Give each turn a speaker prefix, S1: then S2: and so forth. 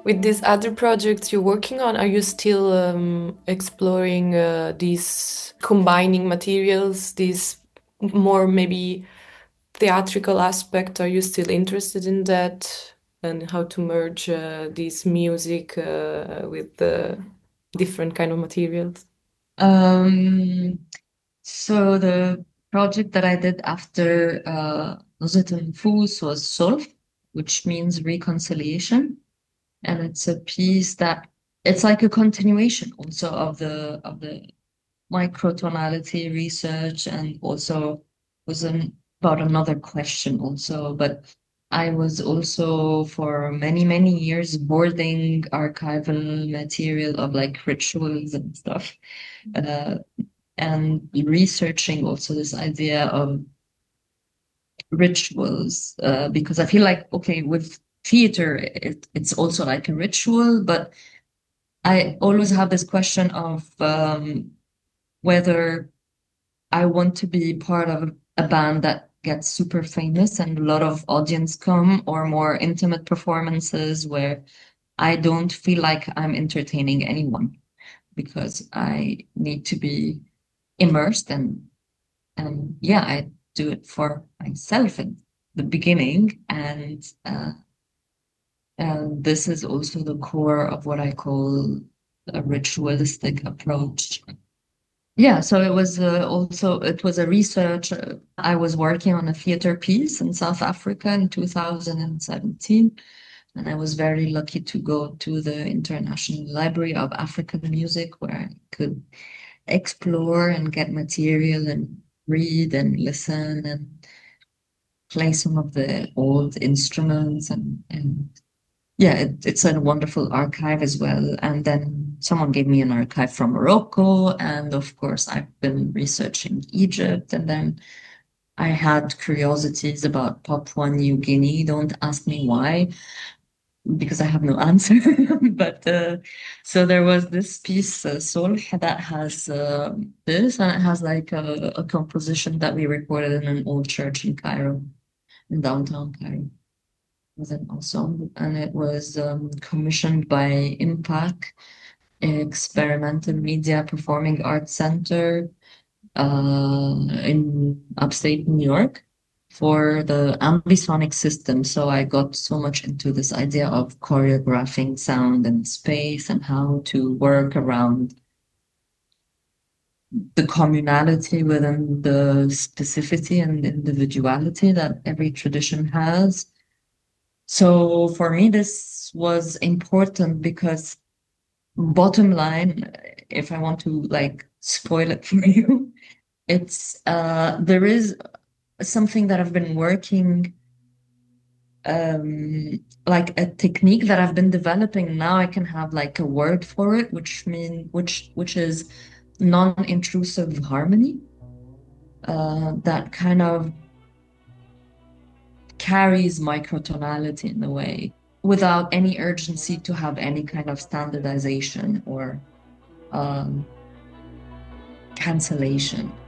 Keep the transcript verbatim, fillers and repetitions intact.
S1: With these other projects you're working on, are you still um, exploring uh, these combining materials, these more maybe theatrical aspect? Are you still interested in that and how to merge uh, this music uh, with the different kind of materials?
S2: Um, so the project that I did after uh, Nuzhat al-Nufus was Sulh, which means reconciliation. And it's a piece that it's like a continuation also of the of the microtonality research, and also was an, about another question also. But I was also for many, many years boarding archival material of like rituals and stuff, uh, and researching also this idea of rituals, uh, because I feel like, okay, with theater, it, it's also like a ritual, but I always have this question of um, whether I want to be part of a band that gets super famous and a lot of audience come, or more intimate performances where I don't feel like I'm entertaining anyone because I need to be immersed, and and yeah, I do it for myself in the beginning, and uh, and this is also the core of what I call a ritualistic approach. Yeah, so it was uh, also it was a research. Uh, I was working on a theater piece in South Africa in two thousand seventeen, and I was very lucky to go to the International Library of African Music, where I could explore and get material and read and listen and play some of the old instruments, and and yeah, it, it's a wonderful archive as well. And then someone gave me an archive from Morocco. And of course, I've been researching Egypt. And then I had curiosities about Papua New Guinea. Don't ask me why, because I have no answer. But uh, so there was this piece, uh, Solh, that has uh, this, and it has like a, a composition that we recorded in an old church in Cairo, in downtown Cairo. Was an ensemble, and it was um, commissioned by Impact Experimental Media Performing Arts Center uh, in upstate New York for the ambisonic system. So I got so much into this idea of choreographing sound and space and how to work around the communality within the specificity and individuality that every tradition has. So for me, this was important because, bottom line, if I want to like spoil it for you, it's uh there is something that I've been working, um like a technique that I've been developing. Now I can have like a word for it, which mean which which is non-intrusive harmony, uh that kind of carries microtonality in a way without any urgency to have any kind of standardization or um, cancellation.